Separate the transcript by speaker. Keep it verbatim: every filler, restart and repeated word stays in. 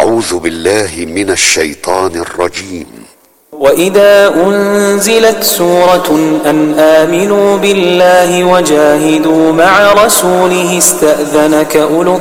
Speaker 1: أعوذ بالله من الشيطان الرجيم.
Speaker 2: وإذا أنزلت سورة أن آمنوا بالله وجاهدوا مع رسوله استأذنك أولو